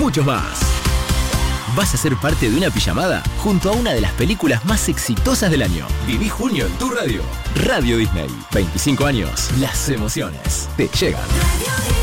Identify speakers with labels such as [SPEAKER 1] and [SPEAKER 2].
[SPEAKER 1] muchos más. Vas a ser parte de una pijamada junto a una de las películas más exitosas del año. Viví junio en tu radio. Radio Disney. 25 años. Las emociones te llegan.